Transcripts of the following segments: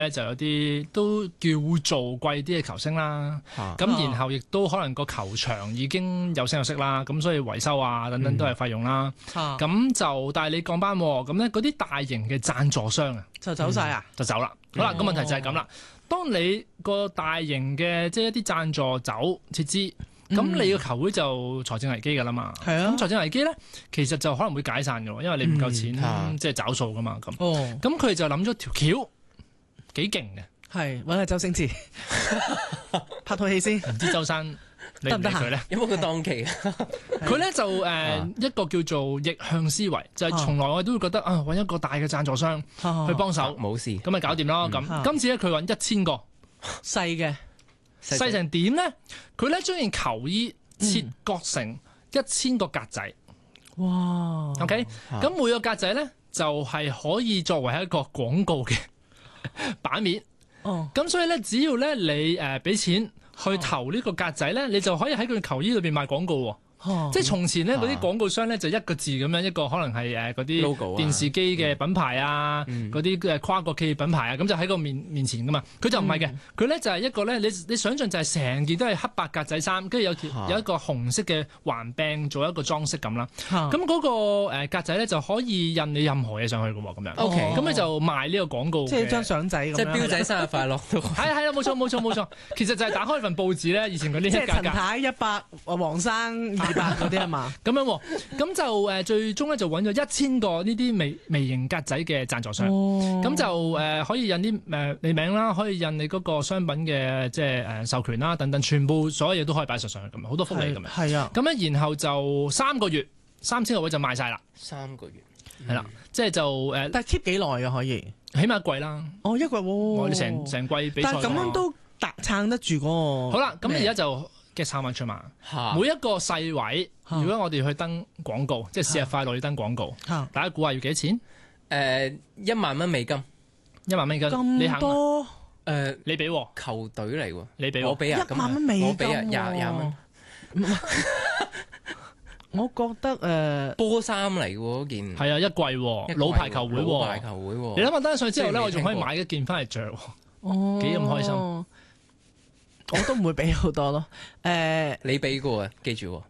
就有啲都叫做貴啲嘅球星啦，咁然後亦都可能個球場已經有聲有色啦，咁所以維修啊等等都係費用啦。咁就但係你降班咁咧，嗰啲大型嘅贊助商啊， 就走晒啊， 就走啦。好啦，個問題就係咁啦。當你個大型嘅即係一啲贊助走撤資，咁你個球會就財政危機㗎啦嘛。係啊，咁財政危機咧，其實就可能會解散㗎喎，因為你唔夠錢即係找數㗎嘛。咁佢哋就諗咗條橋。幾勁嘅，係揾下周星馳拍套戲先， 唔知周生得唔得佢咧？ 有冇個檔期啊？ 佢咧就一個叫做逆向思維，就係從來我哋都會覺得啊，揾一個大嘅贊助商去幫手， 冇事， 咁咪搞掂咯。咁今次咧佢揾1000個細成點咧？佢咧將件球衣切割成1000個格仔。哇！OK，咁每個格仔咧就係可以作為一個廣告嘅版面，咁所以咧，只要咧你俾錢去投呢個格仔咧，你就可以喺佢球衣裏邊賣廣告喎。即係從前咧嗰啲廣告商咧就一個字咁樣，一個可能係嗰啲電視機嘅品牌啊，嗰啲跨國企業品牌啊，咁就喺個面前噶嘛。佢就唔係嘅，佢咧就係一個咧，你想象就係成件都係黑白格仔衫，跟住有一個紅色嘅環柄做一個裝飾咁啦。咁嗰個格仔咧就可以印你任何嘢上去嘅喎，咁樣。OK，咁你就賣呢個廣告， 即係張相仔咁樣， 即係標仔生日快樂。 係啦，冇錯。其實就係打開份報紙咧，以前嗰啲即係陳太100，黃生200嗰啲係嘛？ 咁樣喎，咁就最終咧就揾咗1000個呢啲微型格仔嘅贊助商，咁就可以印啲你名啦，可以印你嗰個商品嘅即係授權啦等等，全部所有嘢都可以擺上去咁，好多福利咁樣。係啊，咁咧然後就3個月3000個位就賣晒啦。3個月係啦，即係就但係 keep 幾耐啊？可以起碼一季啦。哦，一季喎，你成季比賽。 但係咁樣都撐得住嗰個。 好啦，咁而家就3萬出嘛，每一個細位，如果我哋去登廣告，即係4日快樂要登廣告，大家估下要幾多錢 ？1萬蚊美金 ，1萬美金， 咁多？ 你俾球隊嚟喎， 你俾我俾啊， 1萬蚊美金， 我俾啊廿蚊。 我覺得波衫嚟喎嗰件， 係啊，一季老牌球會喎，你諗下登上去之後咧，我仲可以買一件翻嚟着，幾咁開心。 我都唔會俾好多咯， 你俾過啊，記住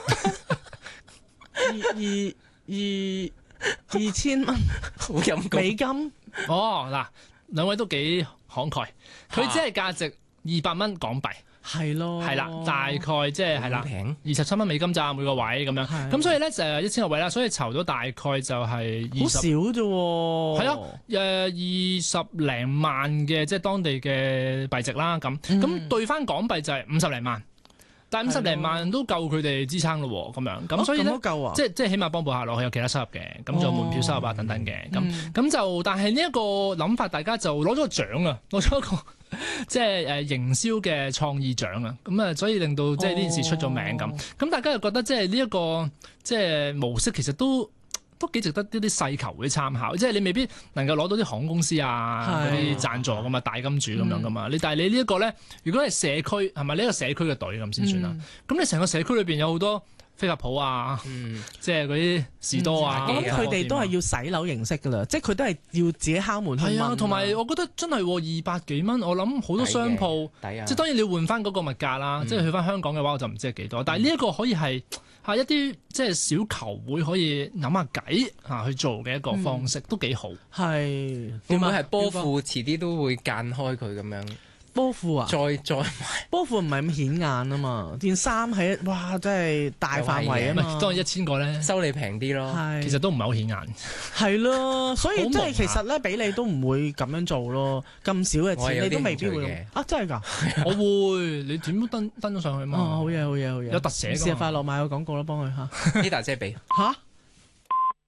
，2000蚊美金。 哦，嗱，兩位都幾慷慨，佢只係價值200蚊港幣。 係咯， 係啦，大概即係係啦，27蚊美金咋每個位咁樣，咁所以咧就1000個位啦，所以籌到大概就係好少啫喎。 係啊，20零萬嘅即係當地嘅幣值啦，咁兌翻港幣就係50零萬，但係50零萬都夠佢哋支撐咯喎，咁樣咁所以咧即係起碼幫補下落去有其他收入嘅，咁仲有門票收入啊等等嘅，咁就但係呢一個諗法，大家就攞咗個獎啊，攞咗一個。即係營銷嘅創意獎啊，咁啊，所以令到即係呢件事出咗名咁，大家又覺得即係呢一個即係模式其實都幾值得呢啲細球會參考，即係你未必能夠攞到啲航空公司啊嗰啲贊助噶嘛，大金主咁樣噶嘛，但係你呢一個咧，如果係社區係咪呢個社區嘅隊咁先算啦？咁你成個社區裏邊有好多。飛髮鋪啊，即係嗰啲士多啊， 我諗佢哋都係要洗樓形式噶啦，即係佢都係要自己敲門去問。係啊， 同埋我覺得真係200幾蚊，我諗好多商鋪，即係當然你換翻嗰個物價啦，即係去翻香港嘅話，我就唔知係幾多。但係呢一個可以係一啲即係小球會可以諗下計去做嘅一個方式，都幾好。 係會唔會係波褲遲啲都會間開佢咁樣？ 波褲啊， 再買波褲唔係咁顯眼啊嘛，件衫係哇真係大範圍啊嘛， 當然1000個咧收你平啲咯， 其實都唔係好顯眼， 係咯，所以即係其實咧俾你都唔會咁樣做咯，咁少嘅錢你都未必會用啊，真係㗎， 我會，你點都登咗上去嘛， 好嘢， 有特寫㗎， 試下快樂買個廣告啦，幫佢嚇， 呢大姐俾嚇。